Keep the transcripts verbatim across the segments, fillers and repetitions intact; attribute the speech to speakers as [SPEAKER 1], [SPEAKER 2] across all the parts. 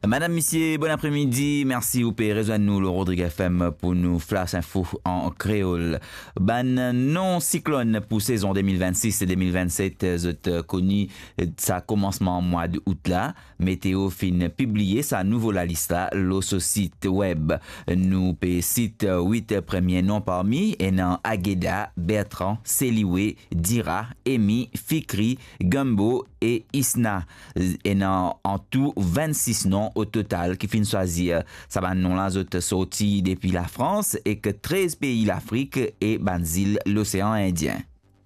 [SPEAKER 1] Madame, Monsieur, bon après-midi. Merci, vous pouvez rejoindre nous, le Rodrigue F M, pour nous flash info en créole. Ban non cyclone pour saison deux mille vingt-six et deux mille vingt-sept, vous connu ça commencement au mois d'août là. Météo fin publié sa nouveau la liste là, le site web. Nous pe site huit premiers noms parmi et dans Agueda, Bertrand, Seliwe, Dira, Emi, Fikri, Gumbo et Isna. Et dans en tout vingt-six noms au total qui finissent choisir. Ça va non là autres sortis depuis la France et que treize pays l'Afrique et Banzil l'océan Indien.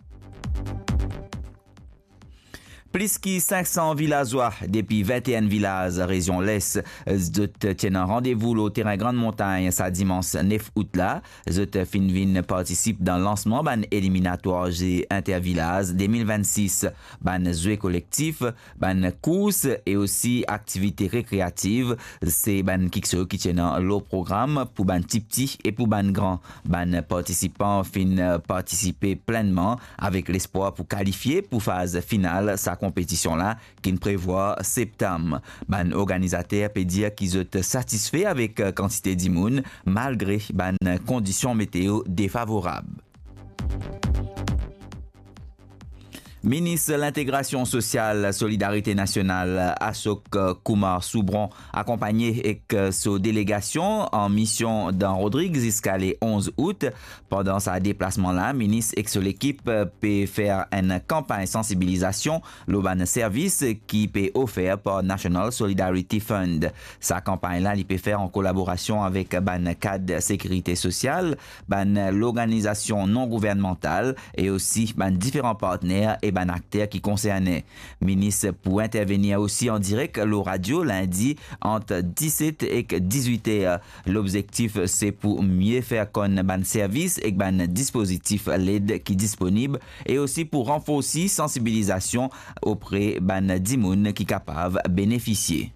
[SPEAKER 1] Plus que cinq cents villageois depuis vingt et un villages région l'Est tiennent un rendez-vous au terrain Grande Montagne ça dimanche neuf août là. Zot Finvin participe dans le lancement ban éliminatoire G Intervillage deux mille vingt-six, ban jouet collectif, ban course et aussi activités récréatives. C'est ban kixo qui tiennent le programme pour ban petit et pour ban grand. Ban participants fin participer pleinement avec l'espoir pour qualifier pour phase finale sa compétition là qui ne prévoit septembre. Ban organisateur peut dire qu'ils sont satisfaits avec quantité d'imoun malgré ban conditions météo défavorables. Ministre de l'Intégration sociale, Solidarité nationale, Ashok Kumar Soubron, accompagné avec sa délégation en mission dans Rodrigue jusqu'à le onze août. Pendant sa déplacement là, ministre et son équipe peut faire une campagne sensibilisation, l'oban service qui peut offert par National Solidarity Fund. Sa campagne là, il peut faire en collaboration avec ban cadre sécurité sociale, ban l'organisation non gouvernementale et aussi ban différents partenaires et ban acteurs qui concernait. Ministre pour intervenir aussi en direct le radio lundi entre dix-sept et dix-huit heures. L'objectif c'est pour mieux faire connaître ban service et ban dispositif l'aide qui est disponible et aussi pour renforcer sensibilisation auprès ban dimoun qui capable bénéficier.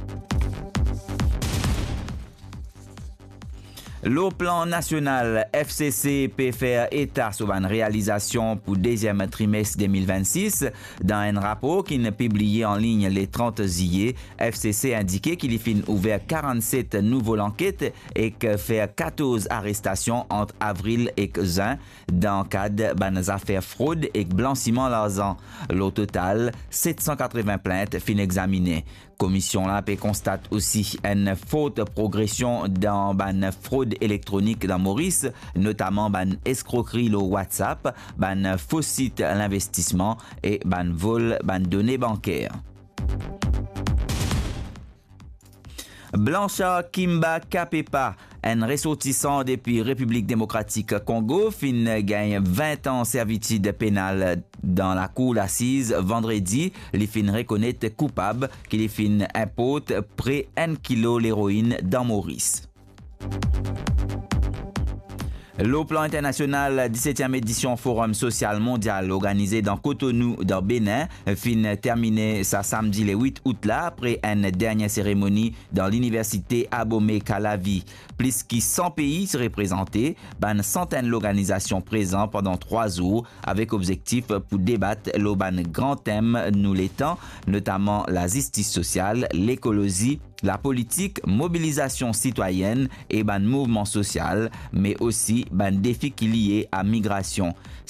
[SPEAKER 1] Le plan national F C C peut faire état sur une réalisation pour le deuxième trimestre deux mille vingt-six. Dans un rapport qui est publié en ligne le trente juillet, F C C indiquait qu'il fin ouvert quarante-sept nouvelles enquêtes et que fait quatorze arrestations entre avril et juin dans le cadre des affaires fraude et blanchiment d'argent. Le total, sept cent quatre-vingts plaintes fin examinées. Commission là constate aussi une forte progression dans ban fraude électronique dans Maurice, notamment ban escroquerie le WhatsApp, ban faux site à l'investissement et ban vol ban données bancaires. Blanchard Kimba Kapepa, un ressortissant depuis République démocratique Congo, fin gagne vingt ans servitude pénale dans la cour d'assises vendredi. Il fin reconnaître coupable qu'il fin importe près un kilo l'héroïne dans Maurice. Le plan international dix-septième édition Forum social mondial organisé dans Cotonou, dans Bénin, fin terminé sa samedi le huit août là, après une dernière cérémonie dans l'université Abomey Calavi. Plus que cent pays se représentés, ban centaines d'organisations présentes pendant trois jours avec objectif pour débattre le ban grand thème nous les temps, notamment la justice sociale, l'écologie, la politique, mobilisation citoyenne et ban mouvement social, mais aussi ban défi qui lié à migration.